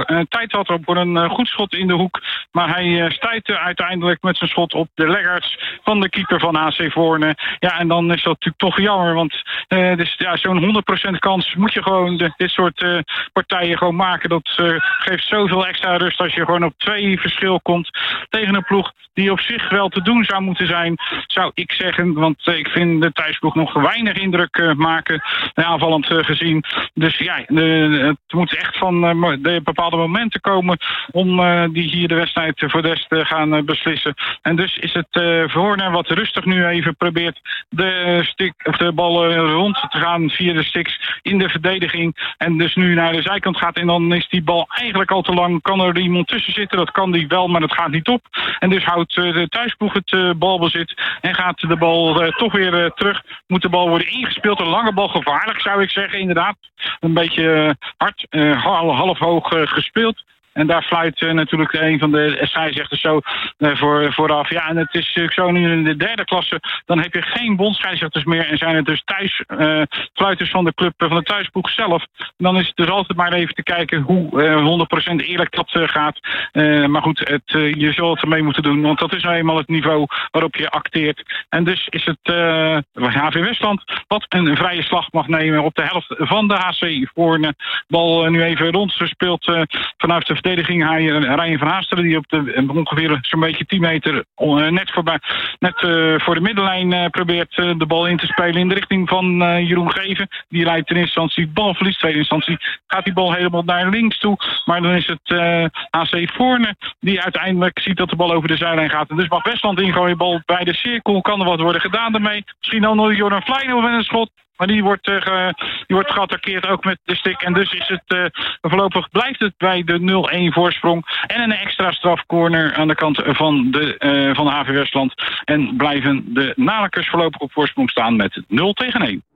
tijd had voor een goed schot in de hoek. Maar hij stuitte uiteindelijk met zijn schot op de leggers van de keeper van HC Voorne. Ja, en dan is dat natuurlijk toch jammer. Want dus, ja, zo'n 100% kans moet je gewoon dit soort partijen gewoon maken. Dat geeft zoveel extra rust als je gewoon op 2 verschil komt tegen een ploeg die op zich wel te doen zou moeten zijn, zou ik zeggen. Want ik vind de thuisploeg nog weinig indruk maken, aanvallend gezien. Dus ja, het moet echt van de bepaalde momenten komen om die hier de wedstrijd voor de rest te gaan beslissen. En dus is het Voorne wat rustig nu even probeert de bal rond te gaan via de sticks in de verdediging. En dus nu naar de zijkant gaat en dan is die bal eigenlijk al te lang. Kan er iemand tussen zitten? Dat kan die wel, maar dat gaat niet op. En dus houdt de thuisploeg het balbezit en gaat de bal toch weer terug. Moet de bal worden ingespeeld. Een lange bal, gevaarlijk zou ik zeggen, inderdaad. Een beetje hard, half hoog gespeeld. En daar fluit natuurlijk een van de scheidsrechters zo vooraf. Ja, en het is zo nu in de derde klasse. Dan heb je geen bondscheidsrechters meer. En zijn het dus fluiters van de club, van de thuisploeg zelf. Dan is het dus altijd maar even te kijken hoe 100% eerlijk dat gaat. Maar goed, je zult het ermee moeten doen. Want dat is nou eenmaal het niveau waarop je acteert. En dus is het HV Westland wat een vrije slag mag nemen op de helft van de HC Voorne. Bal nu even rondgespeeld vanuit de verdediging. Ryan van Haasteren die op de ongeveer zo'n beetje 10 meter net voor de middenlijn probeert de bal in te spelen in de richting van Jeroen Geven. Die leidt in eerste instantie balverlies. Tweede instantie gaat die bal helemaal naar links toe. Maar dan is het HC Voorne die uiteindelijk ziet dat de bal over de zijlijn gaat. En dus mag Westland ingooien. Bal bij de cirkel. Kan er wat worden gedaan daarmee. Misschien dan nog Jordan Vleijnen met een schot. Maar die wordt geattaqueerd ook met de stick. En dus is het voorlopig blijft het bij de 0-1 voorsprong. En een extra strafcorner aan de kant van de HV Westland. En blijven de Nalekers voorlopig op voorsprong staan met 0-1.